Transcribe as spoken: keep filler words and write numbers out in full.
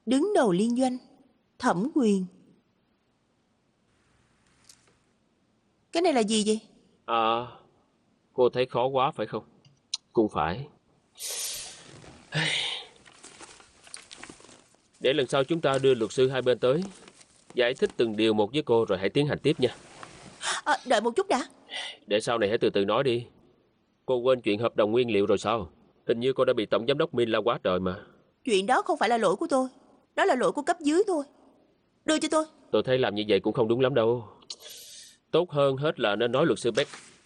Đứng đầu liên doanh, thẩm quyền. Cái này là gì vậy? À, cô thấy khó quá phải không? Cũng phải. Để lần sau chúng ta đưa luật sư hai bên tới, giải thích từng điều một với cô rồi hãy tiến hành tiếp nha. À, đợi một chút đã. Để sau này hãy từ từ nói đi. Cô quên chuyện hợp đồng nguyên liệu rồi sao? Hình như cô đã bị tổng giám đốc Min la quá trời mà. Chuyện đó không phải là lỗi của tôi. Đó là lỗi của cấp dưới thôi. Đưa cho tôi. Tôi thấy làm như vậy cũng không đúng lắm đâu. Tốt hơn hết là nên nói luật sư Beck